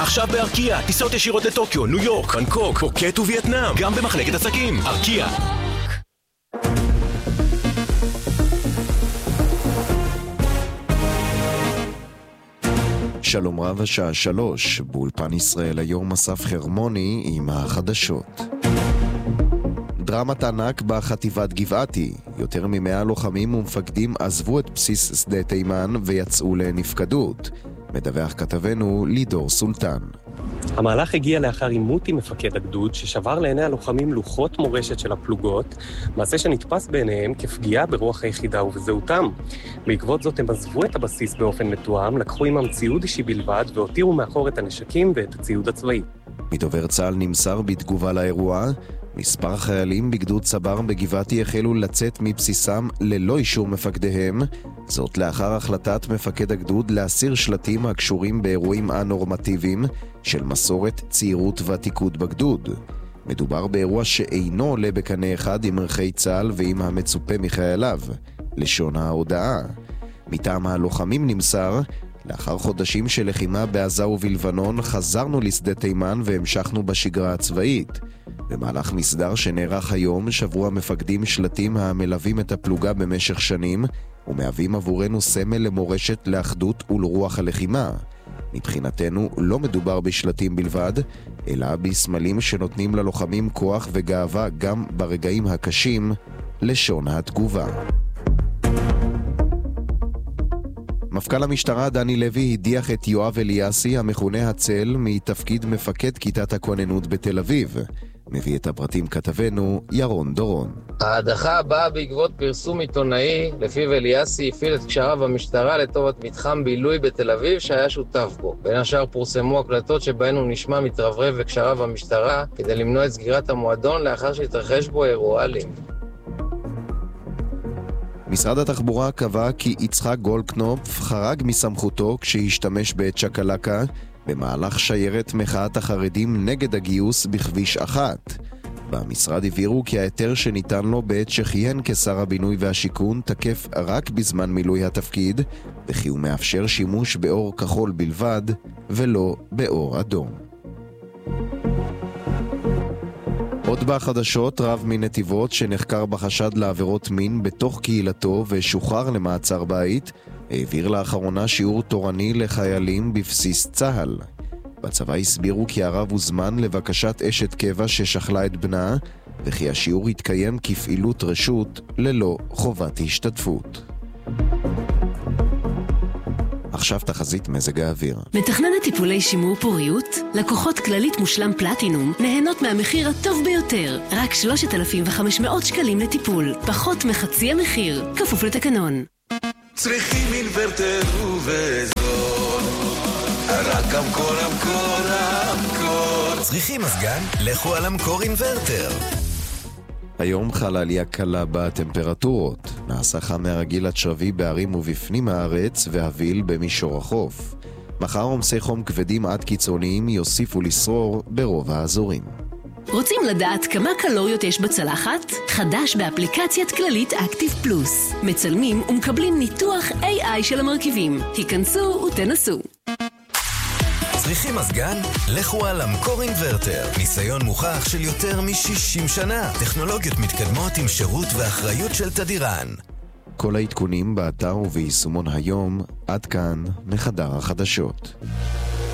עכשיו בארקיה, טיסות ישירות לטוקיו, ניו יורק, בנקוק, פוקט ווייטנאם, גם במחלקת עסקים. ארקיה. שלום רב, השעה 3, באולפן ישראל היום אסף חרמוני עם החדשות. דרמת ענק בחטיבת גבעתי. יותר מ100 לוחמים ומפקדים עזבו את בסיס שדה תימן ויצאו לנפקדות. מדווח כתבנו לידור סולטן. המהלך הגיע לאחר עימות עם מפקד הגדוד ששבר לעיני הלוחמים לוחות מורשת של הפלוגות, מעשה שנתפס בעיניהם כפגיעה ברוח היחידה ובזהותם. בעקבות זאת הם עזבו את הבסיס באופן מתואם, לקחו עמם ציוד אישי בלבד והותירו מאחור את הנשקים ואת הציוד הצבאי. מדובר צה"ל נמסר בתגובה לאירוע, מספר חיילים בגדוד צבר בגבעתי החלו לצאת מבסיסם ללא אישור מפקדיהם, זאת לאחר החלטת מפקד הגדוד להסיר שלטים הקשורים באירועים הנורמטיביים של מסורת צעירות ועתיקות בגדוד. מדובר באירוע שאינו עולה בקנה אחד עם ערכי צה"ל ועם המצופה מחייליו, לשון ההודעה. מטעם הלוחמים נמסר, לאחר חודשים של לחימה בעזה ובלבנון חזרנו לשדה תימן והמשכנו בשגרה הצבאית. במהלך מסדר שנערך היום שברו המפקדים שלטים המלווים את הפלוגה במשך שנים ומהווים עבורנו סמל למורשת לאחדות ולרוח הלחימה. מבחינתנו לא מדובר בשלטים בלבד, אלא בסמלים שנותנים ללוחמים כוח וגאווה גם ברגעים הקשים, לשון התגובה. מפכ"ל המשטרה דני לוי הדיח את יואב אליאסי המכונה הצל מתפקיד מפקד כיתת הכוננות בתל אביב. מביא את הפרטים כתבנו ירון דורון. ההדחה באה בעקבות פרסום עיתונאי לפיו אליאסי הפעיל את קשריו במשטרה לטובת מתחם בילוי בתל אביב שהיה שותף בו. בין השאר פורסמו הקלטות שבהן הוא נשמע מתרברב וקשריו במשטרה כדי למנוע את סגירת המועדון לאחר שהתרחש בו אירוע אלים. משרד התחבורה קבע כי יצחק גולדקנופ חרג מסמכותו כשהשתמש בעת שקלקה במהלך שיירת מחאת החרדים נגד הגיוס בכביש 1. במשרד הבהירו כי ההיתר שניתן לו בעת שכיהן כשר הבינוי והשיכון תקף רק בזמן מילוי התפקיד, וכי הוא מאפשר שימוש באור כחול בלבד ולא באור אדום. עוד בחדשות, רב מנתיבות שנחקר בחשד לעבירות מין בתוך קהילתו ושוחרר למעצר בית, העביר לאחרונה שיעור תורני לחיילים בבסיס צה"ל. בצבא הסבירו כי הרב הוזמן לבקשת אשת קבע ששכלה את בנה, וכי השיעור התקיים כפעילות רשות ללא חובת השתתפות. עכשיו תחזית מזג האוויר. מתכננת טיפולי שימור פוריות? לקוחות כללית מושלם פלטינום נהנות מהמחיר הטוב ביותר. רק 3,500 שקלים לטיפול. פחות מחצי המחיר. כפוף לתקנון. צריכים אינוורטר ובזול. רק אמקור. צריכים מזגן? לכו על אמקור אינוורטר. היום חלה עלייה קלה בטמפרטורות. נעשה חם מהרגיל עד שרבי בערים ובפנים הארץ והביל במישור החוף. מחר עומסי חום כבדים עד קיצוניים יוסיפו לשרור ברוב האזורים. רוצים לדעת כמה קלוריות יש בצלחת? חדש באפליקציית כללית אקטיב פלוס. מצלמים ומקבלים ניתוח AI של המרכיבים. היכנסו ותנסו. צריכים מזגן? לכו על אמקור אינוורטר. ניסיון מוכח של יותר מ-60 שנה. טכנולוגיות מתקדמות עם שירות ואחריות של תדירן. כל העדכונים באתר וביישומון היום. עד כאן מחדר החדשות.